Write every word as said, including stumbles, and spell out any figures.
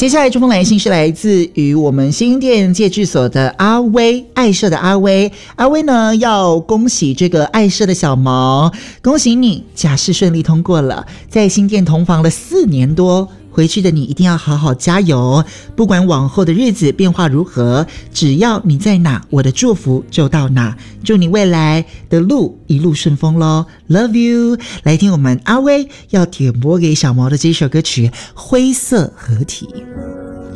接下来这封来信是来自于我们新店戒治所的阿威，爱社的阿威。阿威呢要恭喜这个爱社的小毛，恭喜你假释顺利通过了，在新店同房了四年多，回去的你一定要好好加油，不管往后的日子变化如何，只要你在哪，我的祝福就到哪。祝你未来的路一路顺风咯， Love you。 来听我们阿威要点播给小毛的这首歌曲《灰色合体》。